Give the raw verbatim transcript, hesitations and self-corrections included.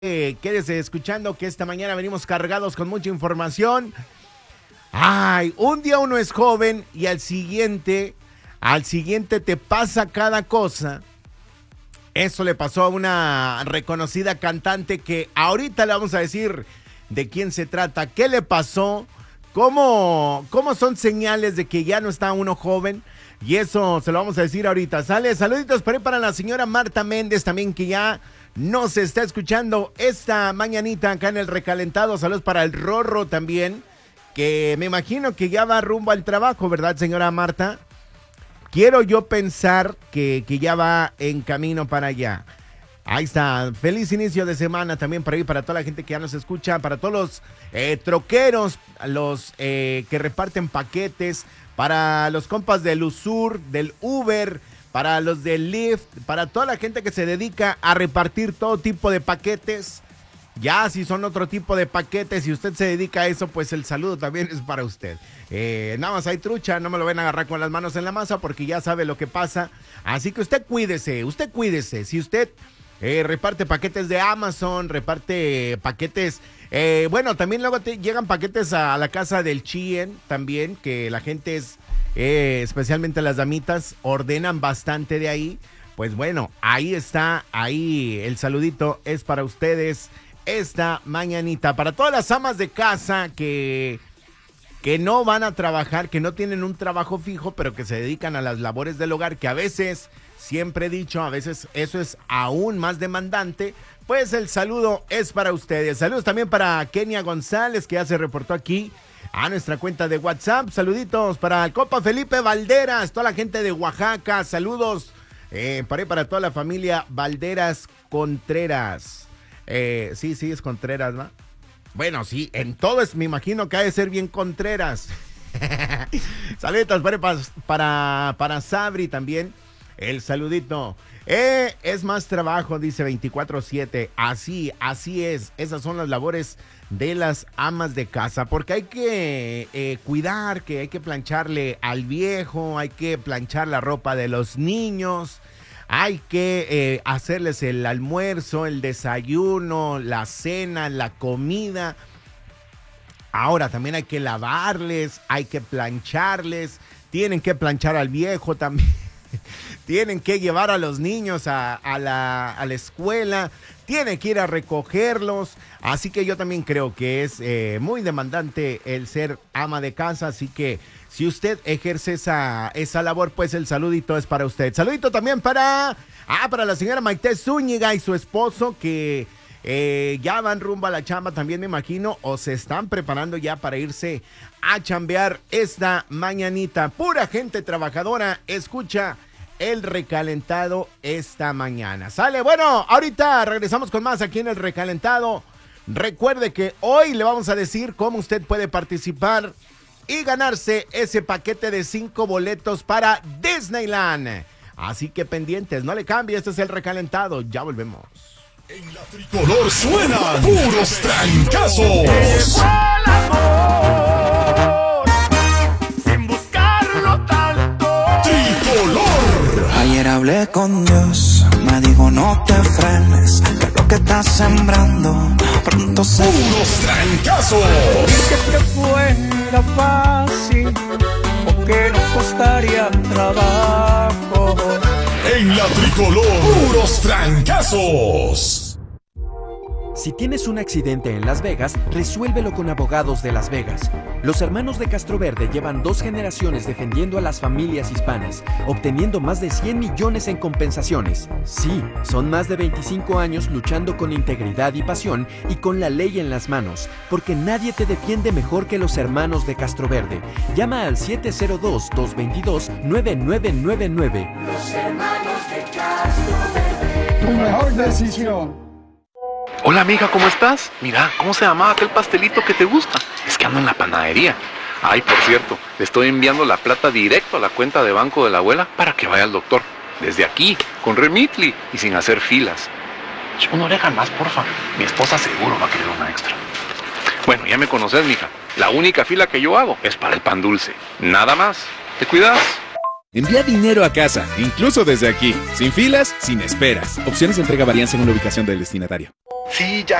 Eh, quédese escuchando que esta mañana venimos cargados con mucha información. Ay, un día uno es joven y al siguiente, al siguiente te pasa cada cosa. Eso le pasó a una reconocida cantante que ahorita le vamos a decir de quién se trata, qué le pasó, cómo, cómo son señales de que ya no está uno joven. Y eso se lo vamos a decir ahorita. Sale, saluditos por ahí para la señora Marta Méndez también, que ya nos está escuchando esta mañanita acá en el recalentado. Saludos para el Rorro también, que me imagino que ya va rumbo al trabajo, ¿verdad, señora Marta? Quiero yo pensar que, que ya va en camino para allá. Ahí está, feliz inicio de semana también para ahí, para toda la gente que ya nos escucha, para todos los eh, troqueros, los eh, que reparten paquetes, para los compas del Usur, del Uber, para los del Lyft, para toda la gente que se dedica a repartir todo tipo de paquetes. Ya si son otro tipo de paquetes y usted se dedica a eso, pues el saludo también es para usted. Eh, nada más hay trucha, no me lo ven a agarrar con las manos en la masa porque ya sabe lo que pasa. Así que usted cuídese, usted cuídese. Si usted eh, reparte paquetes de Amazon, reparte paquetes... Eh, bueno, también luego te llegan paquetes a, a la casa del Chien también, que la gente es, eh, especialmente las damitas, ordenan bastante de ahí. Pues bueno, ahí está, ahí el saludito es para ustedes esta mañanita. Para todas las amas de casa que, que no van a trabajar, que no tienen un trabajo fijo, pero que se dedican a las labores del hogar, que a veces, siempre he dicho, a veces eso es aún más demandante. Pues el saludo es para ustedes. Saludos también para Kenia González, que ya se reportó aquí a nuestra cuenta de WhatsApp. Saluditos para el compa Felipe Valderas, toda la gente de Oaxaca. Saludos eh, para, para toda la familia Valderas Contreras. Eh, sí, sí, es Contreras, ¿no? Bueno, sí, en todo es, me imagino que ha de ser bien Contreras. Saluditos para, para, para Sabri también. El saludito. Eh, es más trabajo, dice veinticuatro siete. Así, así es. Esas son las labores de las amas de casa. Porque hay que eh, cuidar, que hay que plancharle al viejo, hay que planchar la ropa de los niños, hay que eh, hacerles el almuerzo, el desayuno, la cena, la comida. Ahora también hay que lavarles, hay que plancharles, tienen que planchar al viejo también. Tienen que llevar a los niños a, a, la, a la escuela, tienen que ir a recogerlos, así que yo también creo que es eh, muy demandante el ser ama de casa, así que si usted ejerce esa, esa labor, pues el saludito es para usted. Saludito también para, ah, para la señora Maite Zúñiga y su esposo, que eh, ya van rumbo a la chamba también, me imagino, o se están preparando ya para irse a chambear esta mañanita. Pura gente trabajadora, escucha el recalentado esta mañana. Sale, bueno, ahorita regresamos con más aquí en el recalentado. Recuerde que hoy le vamos a decir cómo usted puede participar y ganarse ese paquete de cinco boletos para Disneyland. Así que pendientes, no le cambie, este es el recalentado, ya volvemos. En la tricolor suenan puros trancazos. Ayer hablé con Dios, me dijo no te frenes, que lo que estás sembrando pronto se... ¡Puros trancazos! Que te fuera fácil, o que no costaría trabajo. En la tricolor, puros trancazos. Si tienes un accidente en Las Vegas, resuélvelo con Abogados de Las Vegas. Los hermanos de Castroverde llevan dos generaciones defendiendo a las familias hispanas, obteniendo más de cien millones en compensaciones. Sí, son más de veinticinco años luchando con integridad y pasión y con la ley en las manos, porque nadie te defiende mejor que los hermanos de Castroverde. Llama al siete cero dos, dos dos dos, nueve nueve nueve nueve. Los hermanos de Castroverde. Tu mejor decisión. Hola amiga, ¿cómo estás? Mira, ¿cómo se llamaba aquel pastelito que te gusta? Es que ando en la panadería. Ay, por cierto, le estoy enviando la plata directo a la cuenta de banco de la abuela para que vaya al doctor. Desde aquí, con Remitly y sin hacer filas. Una oreja más, porfa. Mi esposa seguro va a querer una extra. Bueno, ya me conoces, mija. La única fila que yo hago es para el pan dulce. Nada más. ¿Te cuidas? Envía dinero a casa, incluso desde aquí. Sin filas, sin esperas. Opciones de entrega varían según la ubicación del destinatario. Sí, ya